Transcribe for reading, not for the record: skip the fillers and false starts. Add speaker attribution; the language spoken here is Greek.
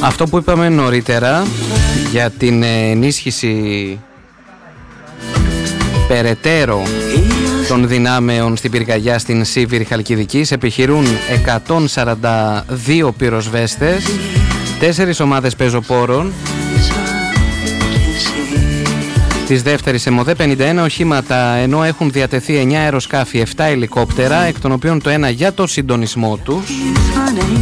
Speaker 1: Αυτό που είπαμε νωρίτερα για την ενίσχυση περαιτέρω των δυνάμεων στην πυρκαγιά στην Σίβηρη Χαλκιδικής, επιχειρούν 142 πυροσβέστες, 4 ομάδες πεζοπόρων της δεύτερης ΕΜΟΔΕ, 51 οχήματα, ενώ έχουν διατεθεί 9 αεροσκάφη, 7 ελικόπτερα, εκ των οποίων το ένα για το συντονισμό τους.